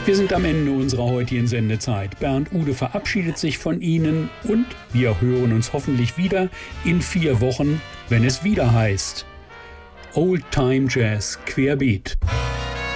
Wir sind am Ende unserer heutigen Sendezeit. Bernd Ude verabschiedet sich von Ihnen und wir hören uns hoffentlich wieder in 4 Wochen, wenn es wieder heißt Old Time Jazz querbeet.